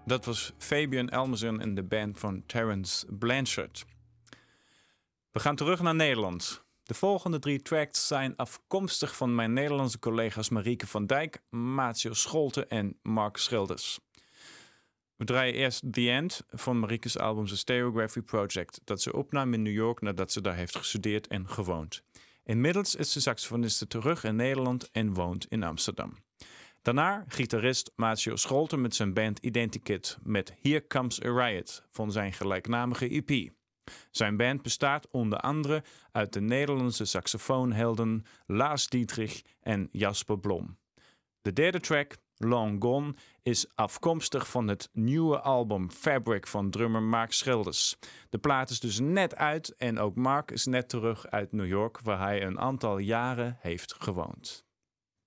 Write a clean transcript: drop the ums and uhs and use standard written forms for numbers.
Dat was Fabian Elmerson en de band van Terence Blanchard. We gaan terug naar Nederland. De volgende 3 tracks zijn afkomstig van mijn Nederlandse collega's Marieke van Dijk, Maatio Scholte en Mark Schilders. We draaien eerst The End van Marieke's album The Stereography Project, dat ze opnam in New York nadat ze daar heeft gestudeerd en gewoond. Inmiddels is de saxofoniste terug in Nederland en woont in Amsterdam. Daarna gitarist Maatio Scholte met zijn band Identikit met Here Comes a Riot van zijn gelijknamige EP. Zijn band bestaat onder andere uit de Nederlandse saxofoonhelden Lars Dietrich en Jasper Blom. De derde track, Long Gone, is afkomstig van het nieuwe album Fabric van drummer Mark Schilders. De plaat is dus net uit en ook Mark is net terug uit New York, waar hij een aantal jaren heeft gewoond.